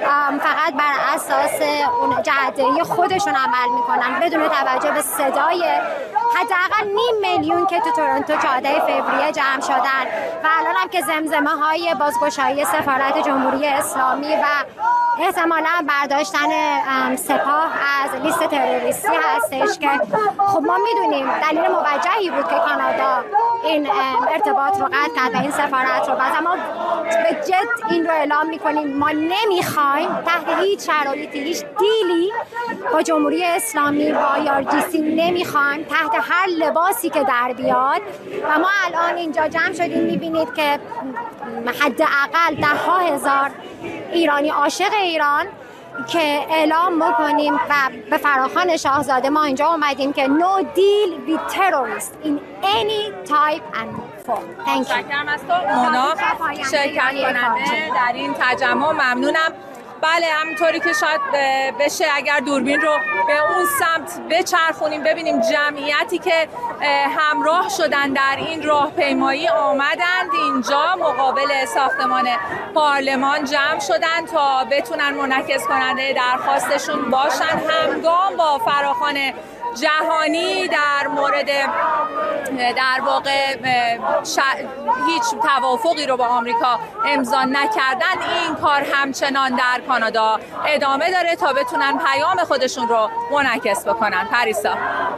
فقط بر اساس اون جهت‌دهی خودشون عمل میکنن بدون توجه به صدای حداقل 500,000 که تو تورنتو 14 فوریه جمع شدن و الان هم که زمزمه های بازگشایی سفارت جمهوری اسلامی و احتمالاً برداشتن سپاه از لیست تروریستی هستش که خب ما میدونیم دلیل موجهی بود که کانادا این ارتباط رو قطع کرد و این سفارت رو بس. اما به جد این رو اعلام میکنیم ما نمیخوایم تحت هیچ شرایطی هیچ دیلی با جمهوری اسلامی با IRGC نمیخوایم تحت هر لباسی که در بیاد و ما الان اینجا جمع شدیم میبینید که حداقل 10,000 ایرانی عاشق ایران که اعلام بکنیم و به فراخوان شاهزاده ما اینجا اومدیم که no deal with terrorists in any type and form. متشکرم از تو مونا شرکت کننده در این تجمع. ممنونم. بله همونطوری که شاید بشه اگر دوربین رو به اون سمت بچرخونیم ببینیم جمعیتی که همراه شدن در این راهپیمایی آمدند اینجا مقابل ساختمان پارلمان جمع شدن تا بتونن منعکس کننده درخواستشون باشن همگام با فراخوان جهانی در مورد در واقع هیچ توافقی رو با آمریکا امضا نکردن. این کار همچنان در کانادا ادامه داره تا بتونن پیام خودشون رو منعکس بکنن. پریسا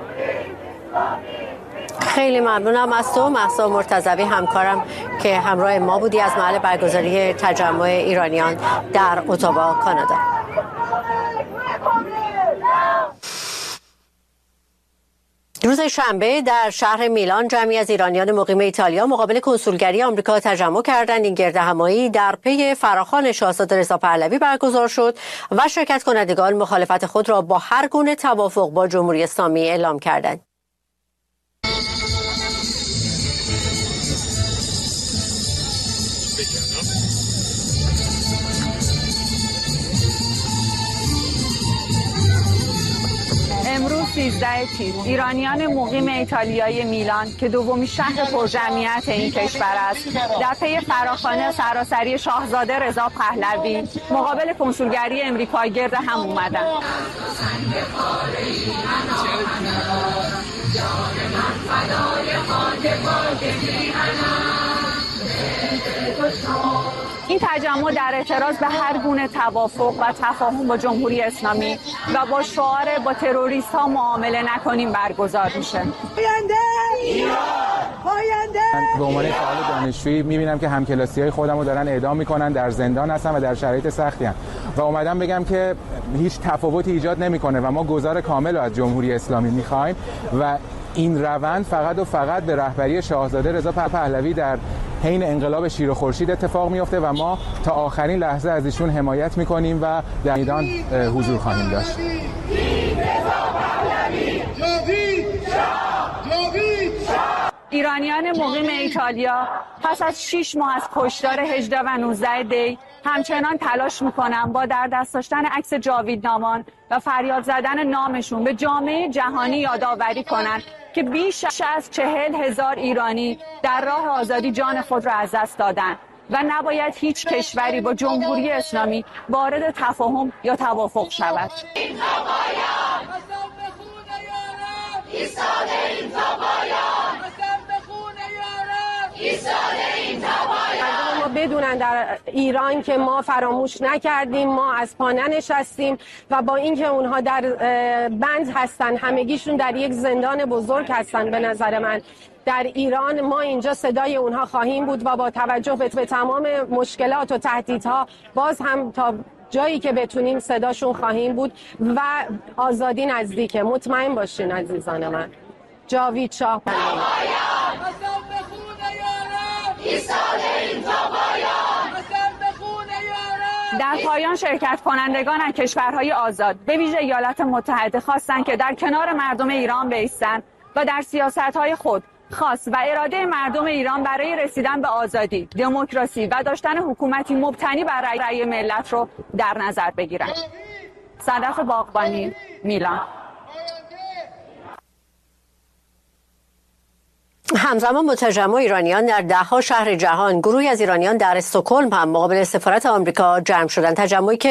خیلی ممنونم از تو مهسا مرتضوی همکارم که همراه ما بودی از محل برگزاری تجمع ایرانیان در اتاوا کانادا. روز شنبه در شهر میلان جمعی از ایرانیان مقیم ایتالیا مقابل کنسولگری آمریکا تجمع کردند. این گردهمایی در پی فراخوان شاهزاده رضا پهلوی برگزار شد و شرکت کنندگان مخالفت خود را با هر گونه توافق با جمهوری اسلامی اعلام کردند. امروز 13 تیر ایرانیان مقیم ایتالیای میلان که دومین شهر پرجمعیت این کشور است در پی فراخوان سراسری شاهزاده رضا پهلوی مقابل کنسولگری امریکا گرد هم اومدند. این تجمع در اعتراض به هر گونه توافق و تفاهم با جمهوری اسلامی و با شعار با تروریست ها معامله نکنیم برگزار میشه. من به عنوان فعال دانشجویی میبینم که همکلاسی‌های خودم رو دارن اعدام میکنن، در زندان هستن و در شرایط سختی هستن و اومدم بگم که هیچ تفاوتی ایجاد نمیکنه و ما گذار کامل رو از جمهوری اسلامی میخوایم و این روند فقط و فقط به رهبری شاهزاده رضا پهلوی در حین انقلاب شیر و خورشید اتفاق میفته و ما تا آخرین لحظه از ایشون حمایت میکنیم و در میدان حضور خواهیم داشت. ایرانیان مقیم ایتالیا پس از 6 ماه از کشتار 18 و 19 دی همچنان تلاش میکنن با در دست داشتن عکس جاویدنامان و فریاد زدن نامشون به جامعه جهانی یادآوری کنن که بیش از 40,000 ایرانی در راه آزادی جان خود را از دست دادن و نباید هیچ کشوری با جمهوری اسلامی وارد تفاهم یا توافق شود. ما بدونن در ایران که ما فراموش نکردیم، ما از پا ننشستیم و با اینکه اونها در بند هستن، همگیشون در یک زندان بزرگ هستن، به نظر من در ایران ما اینجا صدای اونها خواهیم بود و با توجه به تمام مشکلات و تهدیدها باز هم تا جایی که بتونیم صداشون خواهیم بود و آزادی نزدیکه. مطمئن باشین عزیزان من. جاوید شاه در پایان شرکت کنندگان از کشورهای آزاد به ویژه ایالات متحده خواستند که در کنار مردم ایران بایستند و در سیاست‌های خود خاص و اراده مردم ایران برای رسیدن به آزادی، دموکراسی و داشتن حکومتی مبتنی بر رأی ملت رو در نظر بگیرند. صدف باغبانی، میلان. همزمان با تجمع ایرانیان در ده‌ها شهر جهان، گروهی از ایرانیان در استکهلم هم مقابل سفارت آمریکا جمع شدند. تجمعی که